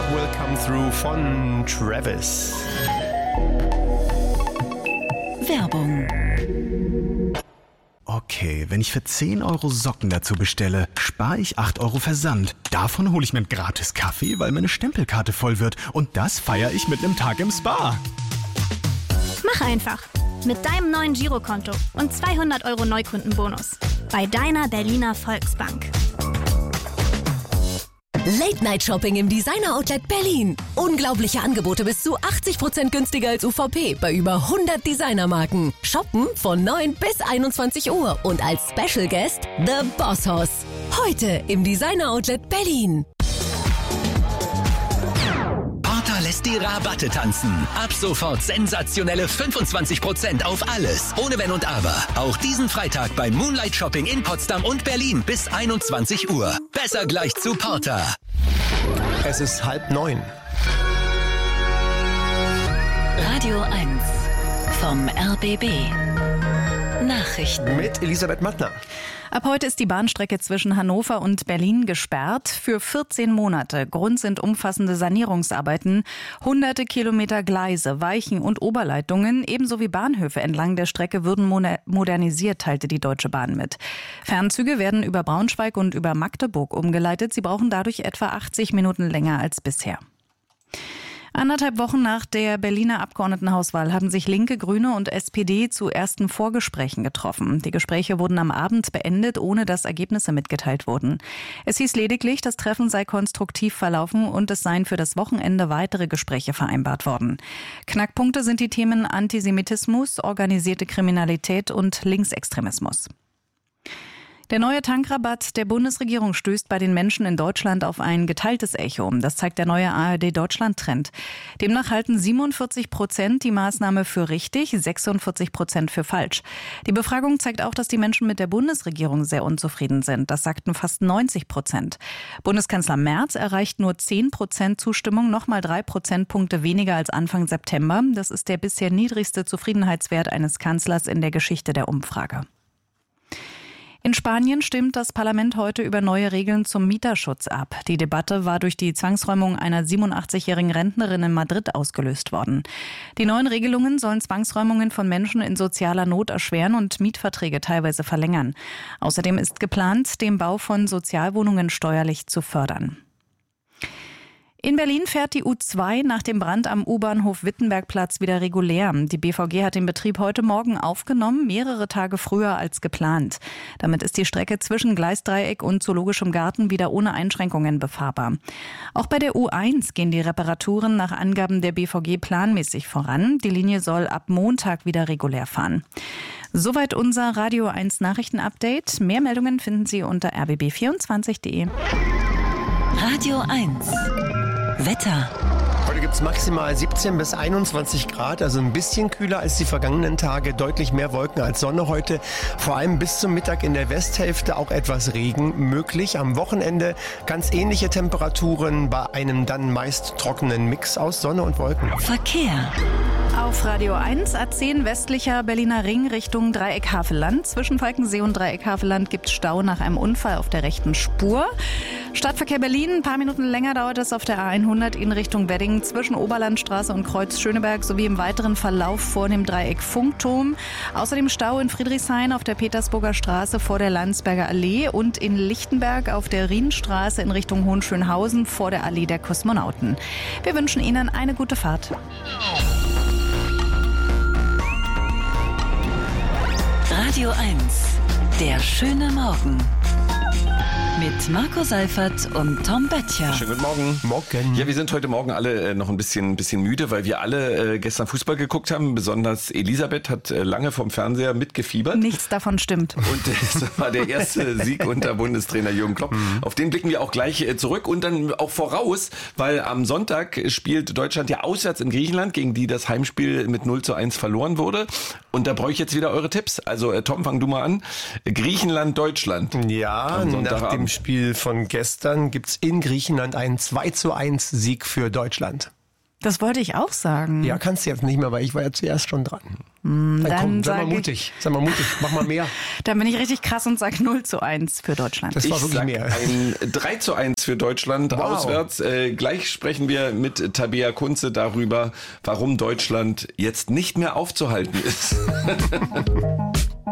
Will Come Through von Travis. Werbung. Okay, wenn ich für 10 Euro Socken dazu bestelle, spare ich 8 Euro Versand. Davon hole ich mir einen gratis Kaffee, weil meine Stempelkarte voll wird. Und das feiere ich mit einem Tag im Spa. Mach einfach. Mit deinem neuen Girokonto und 200 Euro Neukundenbonus. Bei deiner Berliner Volksbank. Late-Night-Shopping im Designer-Outlet Berlin. Unglaubliche Angebote bis zu 80% günstiger als UVP bei über 100 Designermarken. Shoppen von 9 bis 21 Uhr und als Special Guest The Boss Hoss. Heute im Designer-Outlet Berlin. Porter lässt die Rabatte tanzen. Ab sofort sensationelle 25% auf alles. Ohne Wenn und Aber. Auch diesen Freitag beim Moonlight Shopping in Potsdam und Berlin bis 21 Uhr. Besser gleich zu Porter. Es ist 8:30. Radio 1 vom RBB. Nachrichten. Mit Elisabeth Mattner. Ab heute ist die Bahnstrecke zwischen Hannover und Berlin gesperrt für 14 Monate. Grund sind umfassende Sanierungsarbeiten. Hunderte Kilometer Gleise, Weichen und Oberleitungen, ebenso wie Bahnhöfe entlang der Strecke würden modernisiert, teilte die Deutsche Bahn mit. Fernzüge werden über Braunschweig und über Magdeburg umgeleitet. Sie brauchen dadurch etwa 80 Minuten länger als bisher. 1,5 Wochen nach der Berliner Abgeordnetenhauswahl haben sich Linke, Grüne und SPD zu ersten Vorgesprächen getroffen. Die Gespräche wurden am Abend beendet, ohne dass Ergebnisse mitgeteilt wurden. Es hieß lediglich, das Treffen sei konstruktiv verlaufen und es seien für das Wochenende weitere Gespräche vereinbart worden. Knackpunkte sind die Themen Antisemitismus, organisierte Kriminalität und Linksextremismus. Der neue Tankrabatt der Bundesregierung stößt bei den Menschen in Deutschland auf ein geteiltes Echo. Das zeigt der neue ARD-Deutschland-Trend. Demnach halten 47% die Maßnahme für richtig, 46% für falsch. Die Befragung zeigt auch, dass die Menschen mit der Bundesregierung sehr unzufrieden sind. Das sagten fast 90%. Bundeskanzler Merz erreicht nur 10% Zustimmung, nochmal 3 Prozentpunkte weniger als Anfang September. Das ist der bisher niedrigste Zufriedenheitswert eines Kanzlers in der Geschichte der Umfrage. In Spanien stimmt das Parlament heute über neue Regeln zum Mieterschutz ab. Die Debatte war durch die Zwangsräumung einer 87-jährigen Rentnerin in Madrid ausgelöst worden. Die neuen Regelungen sollen Zwangsräumungen von Menschen in sozialer Not erschweren und Mietverträge teilweise verlängern. Außerdem ist geplant, den Bau von Sozialwohnungen steuerlich zu fördern. In Berlin fährt die U2 nach dem Brand am U-Bahnhof Wittenbergplatz wieder regulär. Die BVG hat den Betrieb heute Morgen aufgenommen, mehrere Tage früher als geplant. Damit ist die Strecke zwischen Gleisdreieck und Zoologischem Garten wieder ohne Einschränkungen befahrbar. Auch bei der U1 gehen die Reparaturen nach Angaben der BVG planmäßig voran. Die Linie soll ab Montag wieder regulär fahren. Soweit unser Radio 1 Nachrichtenupdate. Mehr Meldungen finden Sie unter rbb24.de. Radio 1 Wetter. Heute gibt es maximal 17 bis 21 Grad, also ein bisschen kühler als die vergangenen Tage, deutlich mehr Wolken als Sonne heute. Vor allem bis zum Mittag in der Westhälfte auch etwas Regen möglich. Am Wochenende ganz ähnliche Temperaturen bei einem dann meist trockenen Mix aus Sonne und Wolken. Verkehr. Auf Radio 1 A10 westlicher Berliner Ring Richtung Dreieck Havelland. Zwischen Falkensee und Dreieck Havelland gibt es Stau nach einem Unfall auf der rechten Spur. Stadtverkehr Berlin, ein paar Minuten länger dauert es auf der A100 in Richtung Wedding zwischen Oberlandstraße und Kreuz Schöneberg sowie im weiteren Verlauf vor dem Dreieck Funkturm. Außerdem Stau in Friedrichshain auf der Petersburger Straße vor der Landsberger Allee und in Lichtenberg auf der Rienstraße in Richtung Hohenschönhausen vor der Allee der Kosmonauten. Wir wünschen Ihnen eine gute Fahrt. Radio 1, der schöne Morgen. Mit Marco Seifert und Tom Böttcher. Schönen guten Morgen. Morgen. Ja, wir sind heute Morgen alle noch ein bisschen müde, weil wir alle gestern Fußball geguckt haben. Besonders Elisabeth hat lange vom Fernseher mitgefiebert. Nichts davon stimmt. Und das war der erste Sieg unter Bundestrainer Jürgen Klopp. Auf den blicken wir auch gleich zurück und dann auch voraus, weil am Sonntag spielt Deutschland ja auswärts in Griechenland, gegen die das Heimspiel mit 0:1 verloren wurde. Und da brauche ich jetzt wieder eure Tipps. Also Tom, fang du mal an. Griechenland, Deutschland. Ja, nach dem Spiel von gestern gibt's in Griechenland einen 2:1 Sieg für Deutschland. Das wollte ich auch sagen. Ja, kannst du jetzt nicht mehr, weil ich war ja zuerst schon dran. Dann komm, sei mal mutig, mach mal mehr. Dann bin ich richtig krass und sag 0:1 für Deutschland. Das war Ich wirklich sag mehr. ein 3:1 für Deutschland auswärts. Gleich sprechen wir mit Tabea Kunze darüber, warum Deutschland jetzt nicht mehr aufzuhalten ist.